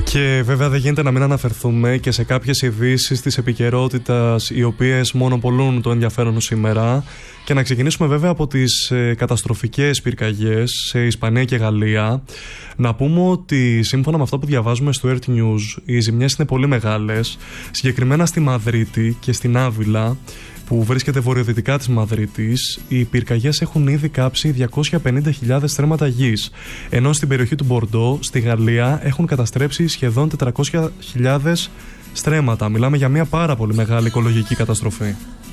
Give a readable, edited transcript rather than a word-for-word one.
Και βέβαια δεν γίνεται να μην αναφερθούμε και σε κάποιες ειδήσεις της επικαιρότητας, οι οποίες μονοπολούν το ενδιαφέρον σήμερα. Και να ξεκινήσουμε βέβαια από τις καταστροφικές πυρκαγιές σε Ισπανία και Γαλλία. Να πούμε ότι σύμφωνα με αυτά που διαβάζουμε στο Earth News, οι ζημιές είναι πολύ μεγάλες. Συγκεκριμένα στη Μαδρίτη και στην Άβυλα, που βρίσκεται βορειοδυτικά της Μαδρίτης, οι πυρκαγιές έχουν ήδη κάψει 250.000 στρέμματα γης, ενώ στην περιοχή του Μπορντό, στη Γαλλία, έχουν καταστρέψει σχεδόν 400.000 στρέμματα. Μιλάμε για μια πάρα πολύ μεγάλη οικολογική καταστροφή.